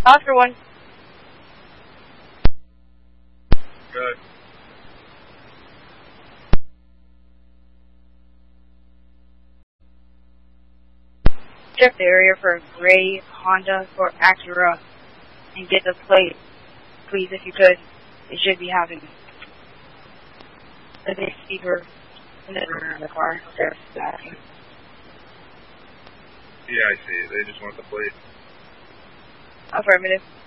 Oscar 1. Good. Check the area for a gray Honda or Acura and get the plate, please, if you could. They should be having a big speaker in the car. Yeah, I see. They just want the plate. Affirmative.